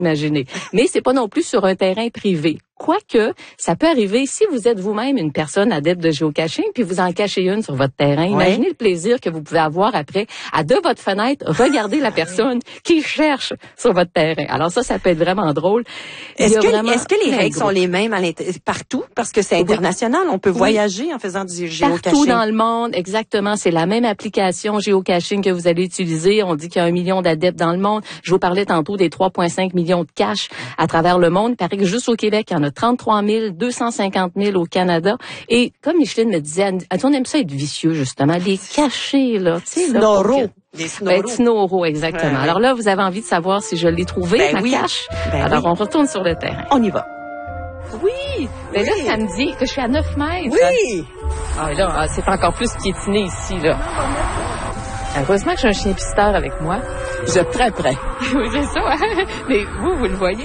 imaginez. Mais c'est pas non plus sur un terrain privé. Quoique, ça peut arriver si vous êtes vous-même une personne adepte de géocaching, puis vous en cachez une sur votre terrain. Imaginez le plaisir que vous pouvez avoir après à de votre fenêtre, regarder la personne qui cherche sur votre terrain. Alors ça peut être vraiment drôle. Est-ce que les règles sont les mêmes partout? Parce que c'est international, on peut voyager en faisant du géocaching. Partout dans le monde, exactement. C'est la même application géocaching que vous allez utiliser. On dit qu'il y a 1 million d'adeptes dans le monde. Je vous parlais tantôt des 3,5 millions de caches à travers le monde. Il paraît que juste au Québec, il y en a 33 000, 250 000 au Canada. Et comme Micheline me disait, on aime ça être vicieux, justement, les cacher, là. Snorro. Des Snorro, exactement. Alors là, vous avez envie de savoir si je l'ai trouvé, ma cache. Alors, on retourne sur le terrain. On y va. Oui! Mais là, ça me dit que je suis à 9 mètres. Oui! Ah, là, c'est encore plus piétiné ici, là. Heureusement que j'ai un chien pisteur avec moi. Vous êtes très près. Oui, c'est ça. Mais vous le voyez?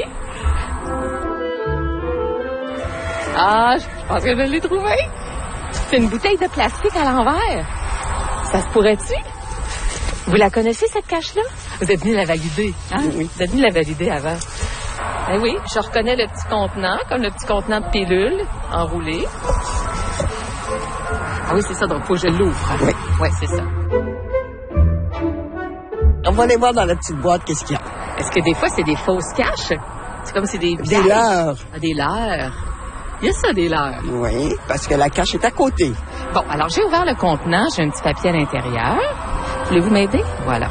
Ah, je pense que je l'ai trouvé. C'est une bouteille de plastique à l'envers. Ça se pourrait-tu? Vous la connaissez, cette cache-là? Vous êtes venu la valider, hein? Oui. Vous êtes venu la valider avant. Ben oui, je reconnais le petit contenant, comme le petit contenant de pilules enroulé. Ah oui, c'est ça, donc faut que je l'ouvre. Oui. Oui, c'est ça. On va aller voir dans la petite boîte qu'est-ce qu'il y a. Est-ce que des fois, c'est des fausses caches? C'est comme si des leurres. Ah, des leurres. Il y a ça, des leurres. Oui, parce que la cache est à côté. Bon, alors j'ai ouvert le contenant, j'ai un petit papier à l'intérieur. Voulez-vous m'aider? Voilà.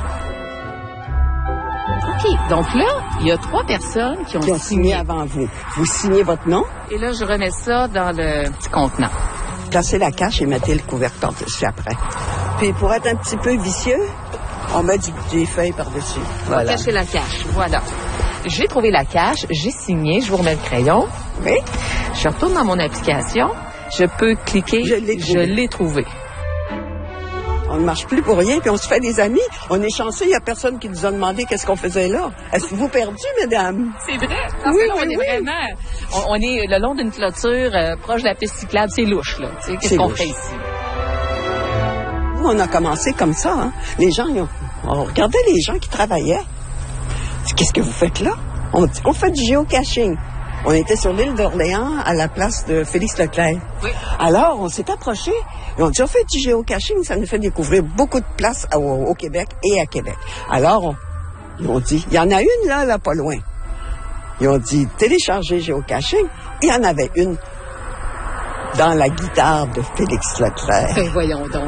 OK, donc là, il y a 3 personnes qui ont signé avant vous. Vous signez votre nom. Et là, je remets ça dans le petit contenant. Placez la cache et mettez le couvercle dessus après. Puis pour être un petit peu vicieux, on met des feuilles par-dessus. Voilà. Cacher la cache, voilà. J'ai trouvé la cache, j'ai signé, je vous remets le crayon. Oui. Je retourne dans mon application, je peux cliquer, je l'ai trouvé. On ne marche plus pour rien, puis on se fait des amis. On est chanceux, il n'y a personne qui nous a demandé qu'est-ce qu'on faisait là. Est-ce que vous perdu, mesdames? C'est vrai. Oui, on est vraiment... On est le long d'une clôture proche de la piste cyclable. C'est louche, là. Qu'est-ce qu'on fait ici? Nous, on a commencé comme ça. Hein? Les gens, on regardait les gens qui travaillaient. Qu'est-ce que vous faites là? On fait du géocaching. On était sur l'île d'Orléans, à la place de Félix Leclerc. Oui. Alors, on s'est approchés et on dit, on fait du géocaching, ça nous fait découvrir beaucoup de places au Québec et à Québec. Alors, ils ont dit, il y en a une là, pas loin. Ils ont dit, téléchargez géocaching. Il y en avait une dans la guitare de Félix Leclerc. Ben voyons donc.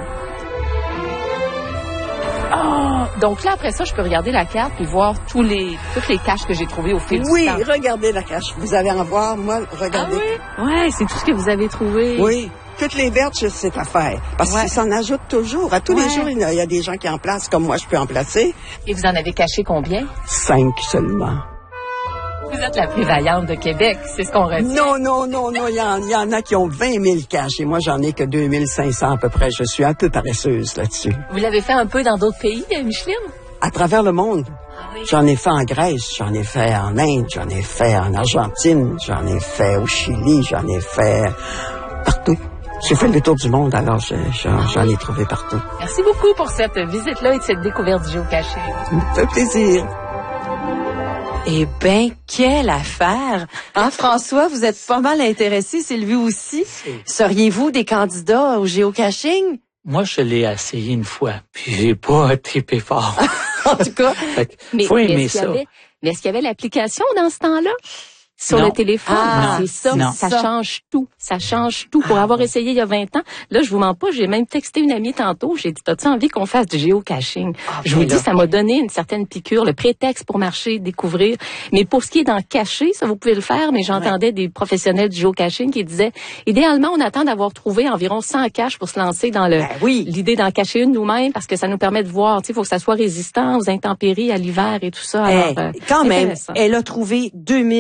Oh, donc là, après ça, je peux regarder la carte puis voir toutes les caches que j'ai trouvées au fil du temps. Oui, regardez la cache. Vous allez en voir, moi, regardez. Ah oui? Oui, c'est tout ce que vous avez trouvé. Oui. Toutes les vertes, c'est à faire. Parce qu'ils s'en ajoutent toujours. À tous les jours, il y a des gens qui en placent, comme moi, je peux en placer. Et vous en avez caché combien? 5 seulement. Vous êtes la plus vaillante de Québec, c'est ce qu'on retient. Non. Il y en a qui ont 20 000 caches et moi, j'en ai que 2 500 à peu près. Je suis un peu paresseuse là-dessus. Vous l'avez fait un peu dans d'autres pays, Micheline? À travers le monde. Ah oui. J'en ai fait en Grèce, j'en ai fait en Inde, j'en ai fait en Argentine, j'en ai fait au Chili, j'en ai fait partout. J'ai fait le tour du monde, alors j'en ai trouvé partout. Merci beaucoup pour cette visite-là et cette découverte du géocaching. Ça me fait plaisir. Eh bien, quelle affaire! Hein, François, vous êtes pas mal intéressé, Sylvie aussi. Seriez-vous des candidats au géocaching? Moi, je l'ai essayé une fois, puis j'ai pas trippé fort. En tout cas. Faut aimer ça. Mais est-ce qu'il y avait l'application dans ce temps-là? Sur le téléphone, c'est ça, ça change tout. Ça change tout. Pour avoir essayé il y a 20 ans, là, je vous mens pas, j'ai même texté une amie tantôt, j'ai dit, t'as-tu envie qu'on fasse du géocaching? Je vous dis, ça m'a donné une certaine piqûre, le prétexte pour marcher, découvrir. Mais pour ce qui est d'en cacher, ça, vous pouvez le faire, mais j'entendais des professionnels du géocaching qui disaient, idéalement, on attend d'avoir trouvé environ 100 caches pour se lancer dans l'idée d'en cacher une nous-mêmes, parce que ça nous permet de voir, tu sais, il faut que ça soit résistant aux intempéries, à l'hiver et tout ça. Alors, quand même, elle a trouvé 2 500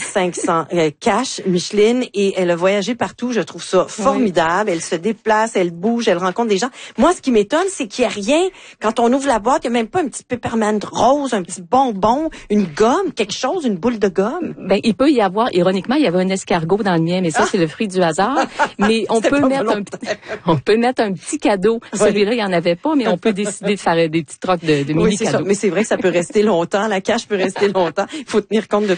500 cash, Micheline, et elle a voyagé partout. Je trouve ça formidable. Elle se déplace, elle bouge, elle rencontre des gens. Moi, ce qui m'étonne, c'est qu'il n'y a rien. Quand on ouvre la boîte, il n'y a même pas un petit peppermint rose, un petit bonbon, une gomme, quelque chose, une boule de gomme. Ben, il peut y avoir, ironiquement, il y avait un escargot dans le mien, mais ça, c'est le fruit du hasard. Mais on peut mettre un petit cadeau. Celui-là, il n'y en avait pas, mais on peut décider de faire des petits trocs de mini-cadeaux. Mais c'est vrai que ça peut rester longtemps. La cache peut rester longtemps. Il faut tenir compte de